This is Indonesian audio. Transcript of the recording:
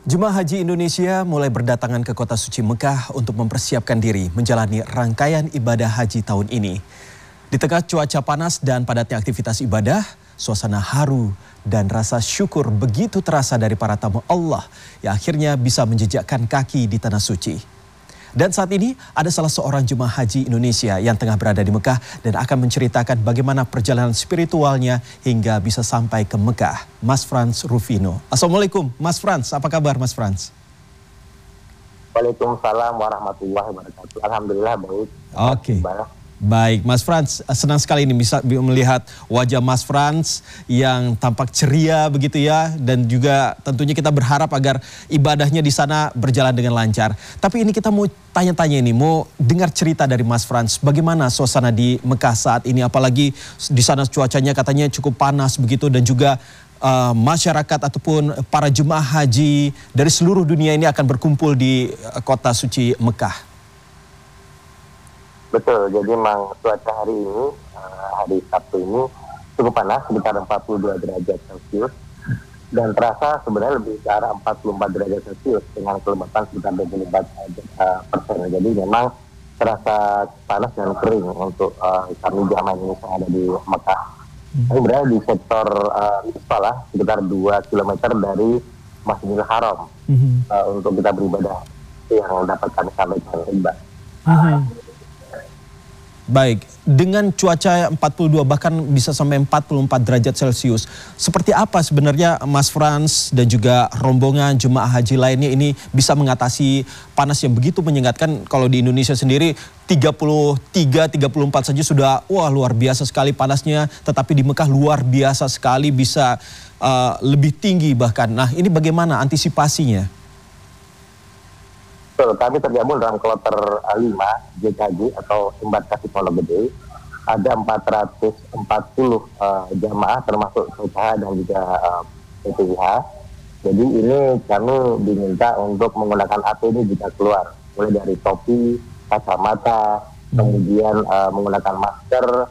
Jemaah Haji Indonesia mulai berdatangan ke kota suci Mekah untuk mempersiapkan diri menjalani rangkaian ibadah haji tahun ini. Di tengah cuaca panas dan padatnya aktivitas ibadah, suasana haru dan rasa syukur begitu terasa dari para tamu Allah yang akhirnya bisa menjejakkan kaki di tanah suci. Dan saat ini ada salah seorang jemaah haji Indonesia yang tengah berada di Mekah dan akan menceritakan bagaimana perjalanan spiritualnya hingga bisa sampai ke Mekah. Mas Frans Rufino. Assalamualaikum Mas Frans, apa kabar Mas Frans? Waalaikumsalam warahmatullahi wabarakatuh. Alhamdulillah baik. Oke. Baik, Mas Frans, senang sekali ini bisa melihat wajah Mas Frans yang tampak ceria begitu ya, dan juga tentunya kita berharap agar ibadahnya di sana berjalan dengan lancar. Tapi ini kita mau tanya-tanya ini, mau dengar cerita dari Mas Frans, bagaimana suasana di Mekah saat ini, apalagi di sana cuacanya katanya cukup panas begitu, dan juga masyarakat ataupun para jemaah haji dari seluruh dunia ini akan berkumpul di kota suci Mekah. Betul, jadi memang cuaca hari ini, hari Sabtu ini cukup panas, sekitar 42 derajat Celcius. Dan terasa sebenarnya lebih ke arah 44 derajat Celcius dengan kelembapan sekitar 24%. Jadi memang terasa panas dan kering untuk kami jamaah Indonesia yang ada di Mekah. Kami berada di sektor Misfalah, sekitar 2 km dari Masjidil Haram untuk kita beribadah yang dapat kami sampaikan. Baik, dengan cuaca 42 bahkan bisa sampai 44 derajat Celcius, seperti apa sebenarnya Mas Frans dan juga rombongan jemaah haji lainnya ini bisa mengatasi panas yang begitu menyengatkan? Kalau di Indonesia sendiri 33, 34 saja sudah luar biasa sekali panasnya, tetapi di Mekah luar biasa sekali, bisa lebih tinggi bahkan. Nah, ini bagaimana antisipasinya? Kami tergabung dalam kloter 5 JKG atau embarkasi Pondok Gede. Ada 440 jamaah termasuk PKH dan juga PPIH. Jadi ini kami diminta untuk menggunakan APD jika keluar, mulai dari topi, kacamata, kemudian menggunakan masker,